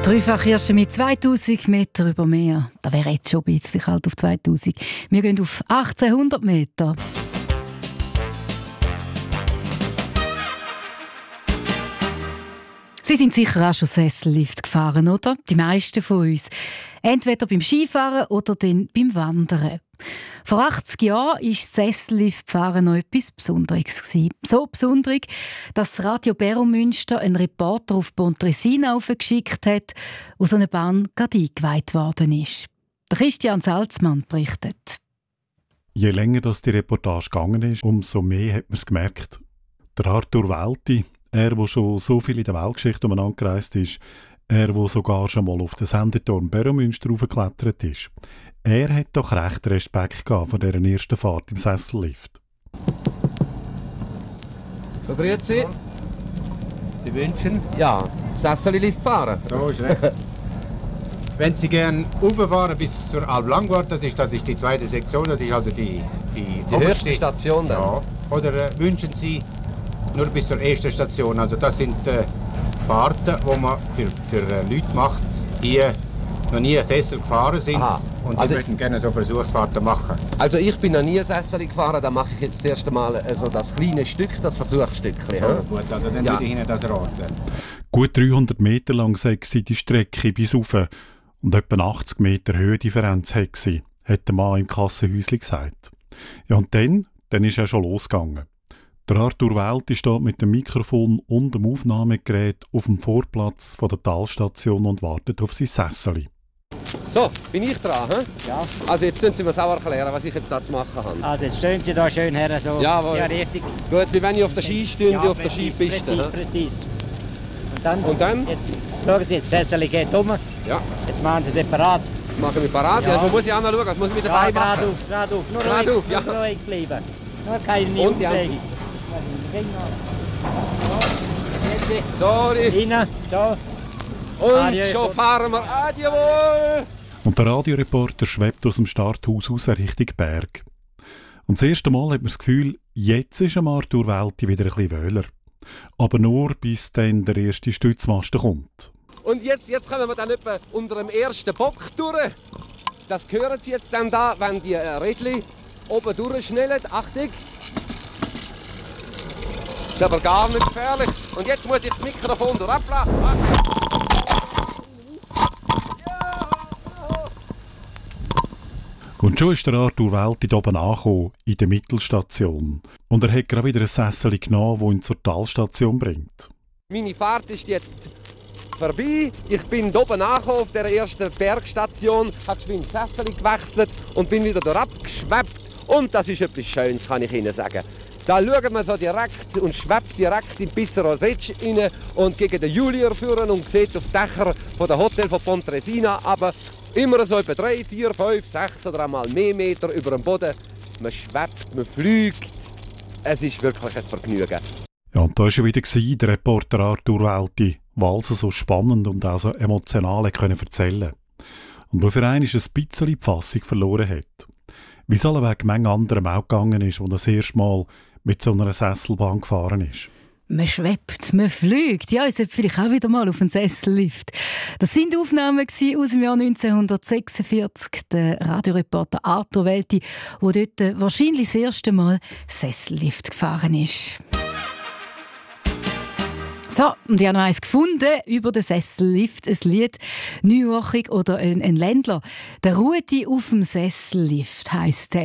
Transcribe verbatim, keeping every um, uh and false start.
Dreifach Hirsche mit zweitausend Meter über Meer. Das wäre jetzt schon ein bisschen kalt auf zweitausend. Wir gehen auf achtzehnhundert Meter. Sie sind sicher auch schon Sessellift gefahren, oder? Die meisten von uns. Entweder beim Skifahren oder dann beim Wandern. Vor achtzig Jahren war Sesselliftfahren noch etwas Besonderes. So besonderes, dass das Radio Beromünster einen Reporter auf Pontresina geschickt hat, wo so eine Bahn gerade eingeweiht worden ist. Der Christian Salzmann berichtet. Je länger das die Reportage gegangen ist, umso mehr hat man es gemerkt. Der Arthur Welti, er, der schon so viel in der Weltgeschichte umeinander gereist ist, er, der sogar schon mal auf den Sendeturm Beromünster raufgeklettert ist, er hat doch recht Respekt gehabt vor dieser ersten Fahrt im Sessellift. So, grüezi. Sie wünschen? Ja, Sessellift fahren. So ist recht. Wenn Sie gerne rauffahren bis zur Alp Langwart, das ist, das ist die zweite Sektion, das ist also die... Die, Die höchste Station dann? Ja. Oder äh, wünschen Sie nur bis zur ersten Station? Also das sind äh, Fahrten, die man für, für äh, Leute macht, die noch nie einen Sessel gefahren sind. Aha. Und die Also- möchten gerne so Versuchsfahrten machen. Also ich bin noch nie Sessel gefahren, da mache ich jetzt das erste Mal also das kleine Stück, das Versuchsstückchen. Ja, Ja. gut, also dann Ja. würde ich Ihnen das raten. Gut dreihundert Meter lang sei sie die Strecke bis rauf und etwa achtzig Meter Höhendifferenz hat sie, hat der Mann im Kassenhäuschen gesagt. Ja, und dann, dann ist er schon losgegangen. Der Arthur Welti steht mit dem Mikrofon und dem Aufnahmegerät auf dem Vorplatz von der Talstation und wartet auf sein Sesseli. So, bin ich dran, hä? Ja, Also jetzt müssen Sie mir auch erklären, was ich jetzt da zu machen habe. also jetzt stehen Sie da schön her, so. Jawohl. Ja, richtig. Gut, wie wenn ich auf der Skistunde, Ja, auf der präzis, Skipiste. Präzis, hä? präzis. Und dann? Und dann? Jetzt, schauen Sie, jetzt, das Sessel geht um. Ja, Jetzt machen Sie separat. machen wir parat. Ja. Ja. Man muss ja auch noch schauen, was muss ich mit Ja, dabei machen. geradeauf, geradeauf. Nur Geradeauf, ruhig, ja. nur ruhig bleiben. Nur keine Und die Umbewegung. Sorry. Rein, so. Und Adieu. schon fahren wir. Adieu. Und der Radioreporter schwebt aus dem Starthaus raus Richtung Berg. Und das erste Mal hat man das Gefühl, jetzt ist am Arthur Welti wieder ein bisschen wöhler. Aber nur, bis dann der erste Stützmasten kommt. Und jetzt, jetzt kommen wir dann etwa unter dem ersten Bock durch. Das hören Sie jetzt dann da, wenn die äh, Rädchen oben durchschnellen. Achtung! Ist aber gar nicht gefährlich. Und jetzt muss ich das Mikrofon durchablassen. Und schon ist der Arthur Welti da oben angekommen, in der Mittelstation. Und er hat gerade wieder ein Sessel genommen, das ihn zur Talstation bringt. Meine Fahrt ist jetzt vorbei. Ich bin hier oben angekommen auf der ersten Bergstation, habe geschwind das Sessel gewechselt und bin wieder dort abgeschwebt. Und das ist etwas Schönes, kann ich Ihnen sagen. Da schaut man so direkt und schwebt direkt in Pisserosetsch rein und gegen den Julier führen und sieht auf die Dächer von der Hotel von Pontresina, aber immer so etwa drei, vier, fünf, sechs oder einmal mehr Meter über dem Boden. Man schwebt, man fliegt. Es ist wirklich ein Vergnügen. Ja, und da war er wieder, der Reporter Arthur Welti, der also so spannend und auch so emotional können erzählen und wo für einen ein bisschen die Fassung verloren hat. Wie es alleweg Menge anderen auch gegangen ist, wo er das erste Mal mit so einer Sesselbahn gefahren ist. Man schwebt, man fliegt. Ja, ich sollte vielleicht auch wieder mal auf einen Sessellift. Das sind Aufnahmen aus dem Jahr neunzehnhundertsechsundvierzig. Der Radioreporter Arthur Welti, der dort wahrscheinlich das erste Mal Sessellift gefahren ist. So, und ich habe noch eins gefunden über den Sessellift. Ein Lied, Neujochig oder ein, ein Ländler. Der Rudi auf dem Sessellift heisst der.